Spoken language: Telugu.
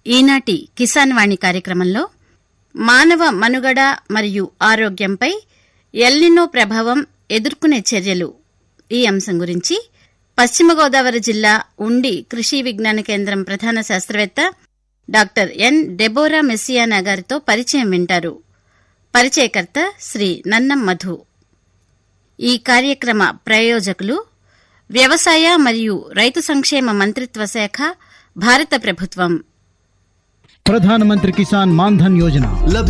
ఈనాటి కిసాన్ వాణి కార్యక్రమంలో మానవ మనుగడ మరియు ఆరోగ్యంపై ఎల్నినో ప్రభావం ఎదుర్కొనే చర్యలు ఈ అంశం గురించి పశ్చిమ గోదావరి జిల్లా ఉండి కృషి విజ్ఞాన కేంద్రం ప్రధాన శాస్త్రవేత్త డాక్టర్ ఎన్ డెబోరా మెస్సియానా గారితో పరిచయం వింటారు. పరిచయకర్త శ్రీ నన్నం మధు. ఈ కార్యక్రమ ప్రాయోజకులు వ్యవసాయ మరియు రైతు సంక్షేమ మంత్రిత్వ శాఖ, భారత ప్రభుత్వం. ప్రధానమంత్రి కిసాన్ మాన్ధన్ యోజన